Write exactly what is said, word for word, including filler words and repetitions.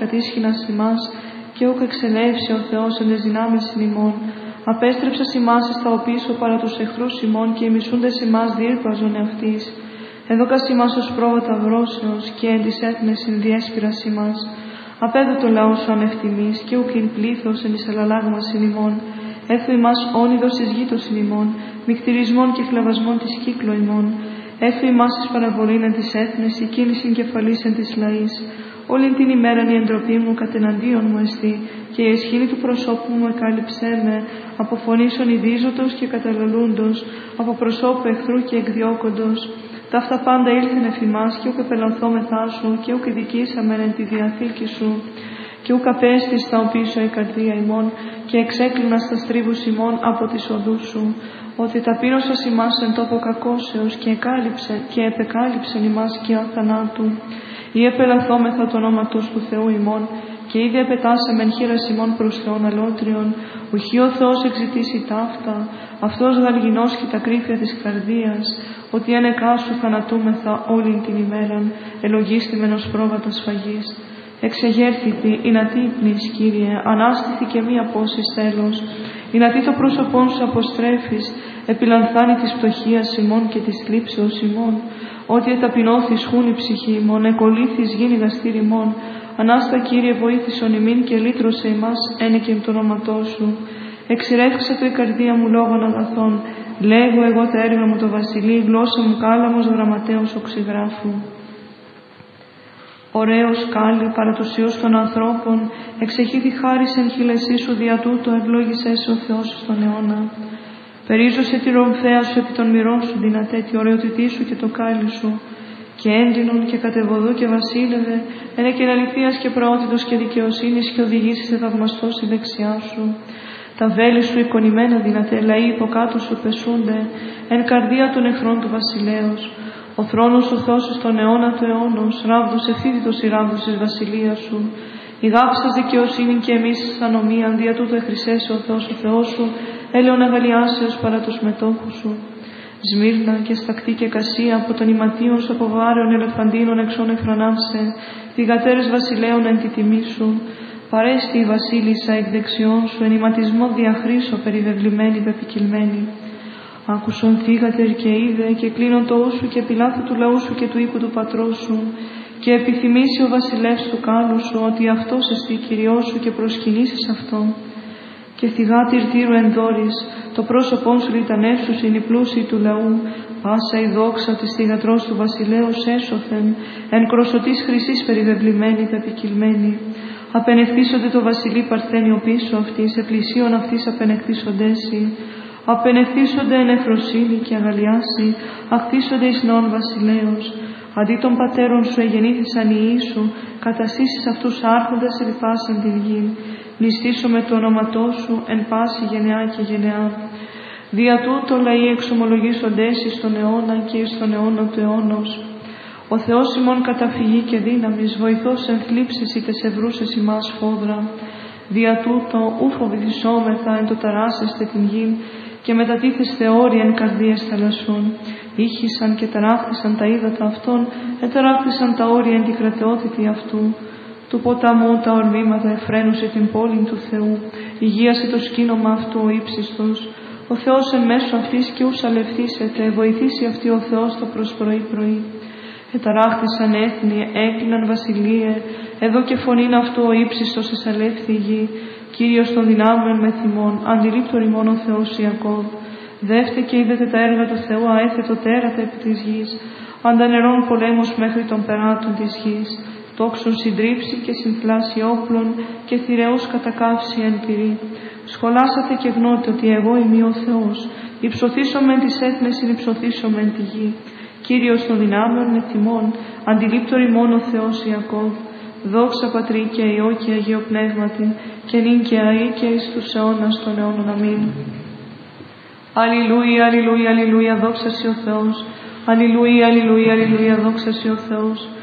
κατήσχυνας ημάς, και ούκ εξελεύσει ο Θεός εν τες δυνάμεις ημών. Απέστρεψας ημάς εις τα οπίσω παρά τους εχθρούς ημών, και οι μισούντες ημάς διήρπαζον εαυτής. Εδώκας ημάς ως πρόβατα βρώσεως, και εν τις έθνες διέσπηρας ημάς. Απέδω το λαό σου ανευτιμής, και ούκ ειν πλήθος εν εις αλλαλάγμας ημών. Έθω ημάς όνειδος εις γήτος ημών, μικτηρισμών και χλαβασμών της κύκλο ημών. Έθω ημάς εις παραβολήν εν τις έθνες, η κίνηση κεφαλής εν της λαής. Όλην την ημέραν η εντροπή μου κατεναντίον μου εστί, και η αισχήνη του προσώπου μου εκάλυψέ με, από φωνής ονειδίζοντος και καταλαλούντος, από προσώπου εχθρού και εκδιώκοντος. Ταύτα πάντα ήλθεν εφ' ημάς, και ούκ επελανθόμεθά σου, και ούκ ειδικήσαμεν εν τη διαθήκη σου, και ούκ απέστη στα οπίσω η καρδία ημών, και εξέκλεινα στα στρίβους ημών από τις οδούς σου. Ότι ταπείνωσας ημάς εν τόπο κακώσεως, και εκάλυψε και επεκάλυψεν ημάς και αθανάτου. Ή επελαθόμεθα το όνοματος του Θεού ημών, και ήδη επετάσαμεν χείρας ημών προς Θεόν αλότριον. Ουχή ο Θεός εξητήσει ταύτα, αυτός γαλγινός και τα κρύφια της καρδίας, ότι ένεκά σου θανατούμεθα όλην την ημέραν, ελογίστημεν ως πρόβατα σφαγής. Εξεγέρθητη, εινατί ύπνης, Κύριε, ανάστηθη και μη απόσεις τέλος. Εινατί το πρόσωπόν σου αποστρέφεις, επιλανθάνει της πτωχίας ημών και της θλίψεως ημών. Ότι εταπεινώθης χούν η ψυχή ημών, εκολύθης γίνει δαστήρ ημών. Ανάστα, Κύριε, βοήθησον ημίν και λύτρωσε ημάς ένεκεν το όνοματό σου. Εξηρεύξε το η καρδία μου λόγων αγαθών. Λέγω εγώ τα έργα μου το βασιλεί, γλώσσα μου κάλαμος γραμματέως οξυγράφου. Ωραίος κάλλη παρά τους ιούς των ανθρώπων, εξεχήθη χάρις εν χειλεσί σου, δια τούτο ευλόγησέ σε ο Θεός στον αιώνα. Περίζωσε τη ρομφαία σου επί των μυρών σου, δυνατέ τη ωραιοτητή σου και το κάλλη σου. Και έντυνον και κατεβοδού και βασίλευε, ένεκεν αληθείας και προότητος και δικαιοσύνης, και οδηγήσει σε θαυμαστό στη δεξιά σου. Τα βέλη σου εικονημένα δυνατέ, λαοί υποκάτω σου πεσούνται, εν καρδία των εχθρών του βασιλέως. Ο θρόνος ο Θεός στον αιώνα του αιώνος, ράβδος ευθύδητος η ράβδος της βασιλείας σου. Η γάψας δικαιοσύνη και εμείς ανομίαν, δια τούτο εχρησέσαι ο Θεός ο Θεός σου, έλεον αγαλιάσεως παρά τους μετόχους σου. Σμύρνα και στακτή και κασία, από των ηματίων σου αποβάρεων ελεφαντίνων εξών εφρανάψε, θυγατέρες βασιλέων εν τη τιμή σου. Παρέστη η βασίλισσα εκ δεξιών σου, εν ηματισμό διαχρήσω περιβεβλημένη πεπικυλμένη. Άκουσον θύγατερ και είδε, και κλείνον το ούσου και πιλάθου του λαού σου και του οίκου του πατρός σου. Και επιθυμήσει ο βασιλεύς του κάλου σου, ότι αυτός εστί Κυριός σου, και προσκυνήσεις αυτό. Και θυγάτηρ τύρου ενδόρης, το πρόσωπόν σου λιτανεύσους είναι η πλούσιοι του λαού. Πάσα η δόξα της θυγατρός του βασιλέως έσωθεν, εν κροσωτής χρυσής περιβεβλημένη πεπικυλμένη. Απενεχθήσονται το βασιλεί παρθένιο πίσω αυτής, σε πλησίον αυτής απενεχθήσοντέσι. Απενεχθήσονται εν εφροσύνη και αγαλιάσει, ακτίσονται εις νεόν βασιλέως. Αντί των πατέρων σου εγεννήθησαν οι ιοί σου, καταστήσεις αυτούς άρχοντας εν πάσαν τη γη. Νηστήσω με το όνοματό σου εν πάση γενεά και γενεά. Δια τούτο λαοί εξομολογήσοντες εις τον αιώνα και εις τον αιώνα του αιώνος. Ο Θεός ημών καταφυγή και δύναμις, βοηθός εν θλίψεις είτε ευρούσες ημάς φόδρα. Δια τούτο ου φοβηθισόμεθα εν το ταράσσεστε την γη, και μετατίθεστε όροι εν καρδίες θαλασσών. Ήχησαν και ταράχθησαν τα ύδατα αυτών, εταράχθησαν τα όρια εν τη κρατεότητη αυτού. Του ποταμού τα ορμήματα εφραίνουσε την πόλη του Θεού, υγείασε το σκήνομα αυτού ο ύψιστος. Ο Θεός εν μέσω αυτής και ους αλευθήσεται, βοηθήσει αυτή ο Θεός το προς πρωί πρωί. Εταράχθησαν έθνη, έκλειναν βασιλείε, εδώ και φωνήν αυτού ο ύψιστος εσαλεύθη η γη. Κύριος των δυνάμεων με θυμών, αντιλήπτωρ ημών ο Θεός Ιακώβ. Δεύτε και είδετε τα έργα του Θεού, αέθετο τέρατα επί της γης. Αντανερών πολέμους μέχρι των περάτων της γης. Τόξων συντρίψει και συνθλάσει όπλων, και θηρεούς κατακάψει εν πυρή. Σχολάσατε και γνώτε ότι εγώ είμαι ο Θεός. Υψωθήσομεν τις έθνες, συνυψωθήσομεν τη γη. Κύριος των δυνάμεων με θυμών, αντιλήπτωρ ημών ο Θεός Ιακώβ. Δόξα Πατρί και Υιό και Αγίο Πνεύματι, και νυν και αεί και εις τους αιώνας των αιώνων. Αμήν. Αλληλούια, αλληλούια, αλληλούια, δόξα σοι ο Θεός. Αλληλούια, αλληλούια, αλληλούια, δόξα σοι ο Θεός.